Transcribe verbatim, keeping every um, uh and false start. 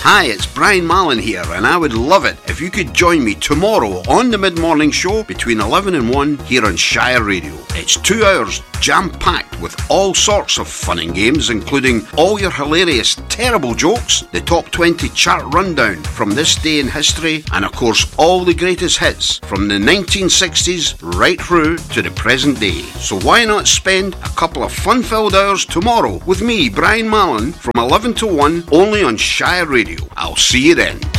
Hi, it's Brian Mallon here, and I would love it if you could join me tomorrow on the mid-morning show between eleven and one here on Shire Radio. It's two hours jam-packed with all sorts of fun and games, including all your hilarious, terrible jokes, the top twenty chart rundown from this day in history, and of course all the greatest hits from the nineteen sixties right through to the present day. So why not spend a couple of fun-filled hours tomorrow with me, Brian Mallon, from eleven to one, only on Shire Radio. I'll see you then.